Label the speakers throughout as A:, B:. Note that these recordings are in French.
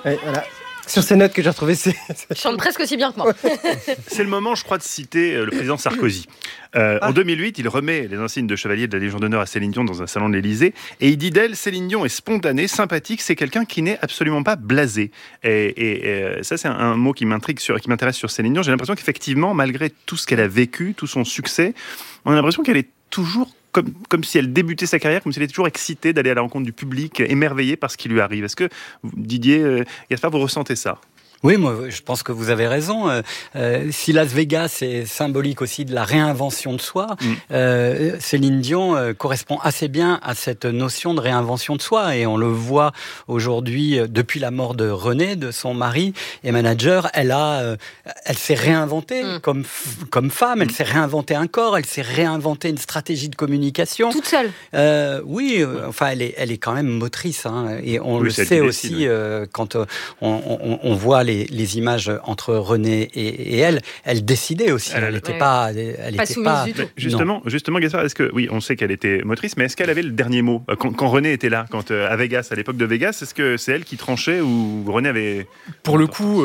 A: Ouais, voilà. Sur ces notes que j'ai retrouvées,
B: Je chante presque aussi bien que moi.
C: C'est le moment, je crois, de citer le président Sarkozy. En 2008, il remet les insignes de chevalier de la Légion d'honneur à Céline Dion dans un salon de l'Élysée. Et il dit d'elle, Céline Dion est spontanée, sympathique, c'est quelqu'un qui n'est absolument pas blasé. Et ça, c'est un mot qui m'intéresse sur Céline Dion. J'ai l'impression qu'effectivement, malgré tout ce qu'elle a vécu, tout son succès, on a l'impression qu'elle est toujours comme si elle débutait sa carrière, comme si elle était toujours excitée d'aller à la rencontre du public, émerveillée par ce qui lui arrive. Est-ce que, Didier Gaspard, vous ressentez ça ?
D: Oui, moi, je pense que vous avez raison. Si Las Vegas est symbolique aussi de la réinvention de soi, Céline Dion correspond assez bien à cette notion de réinvention de soi. Et on le voit aujourd'hui, depuis la mort de René, de son mari et manager, elle s'est réinventée comme femme. Elle s'est réinventée un corps, elle s'est réinventée une stratégie de communication.
B: Toute seule.
D: Oui, enfin, elle est quand même motrice. Hein, et on le sait aussi quand on voit les images entre René et elle décidait aussi. Elle n'était pas
B: soumise du tout.
C: Justement, Gaspard, oui, on sait qu'elle était motrice, mais est-ce qu'elle avait le dernier mot quand René était là, à Vegas, à l'époque de Vegas, est-ce que c'est elle qui tranchait ou René avait...
E: Pour le coup,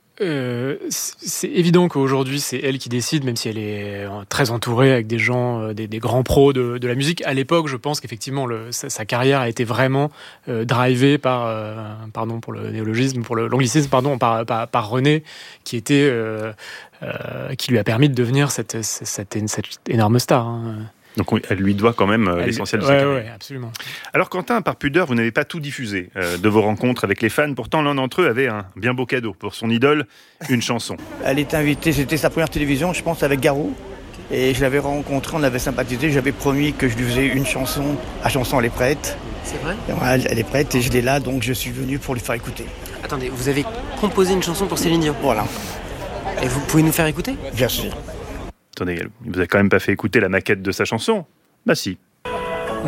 E: c'est évident qu'aujourd'hui c'est elle qui décide, même si elle est très entourée avec des gens, des grands pros de la musique. À l'époque, je pense qu'effectivement sa carrière a été vraiment drivée par, pardon pour le néologisme, pour l'anglicisme, pardon, par René, qui lui a permis de devenir cette énorme star. Hein.
C: Donc elle lui doit quand même l'essentiel de sa carrière.
E: Oui, absolument.
C: Alors Quentin, par pudeur, vous n'avez pas tout diffusé de vos rencontres avec les fans. Pourtant, l'un d'entre eux avait un bien beau cadeau pour son idole, une chanson.
F: Elle était invitée, c'était sa première télévision, je pense, avec Garou. Et je l'avais rencontrée, on avait sympathisé. J'avais promis que je lui faisais une chanson. La chanson, elle est prête.
G: C'est vrai ?
F: Elle est prête et je l'ai là, donc je suis venu pour lui faire écouter.
G: Attendez, vous avez composé une chanson pour Céline Dion ?
F: Voilà.
G: Et vous pouvez nous faire écouter ?
F: Bien sûr.
C: Attendez, il vous a quand même pas fait écouter la maquette de sa chanson ? Bah si.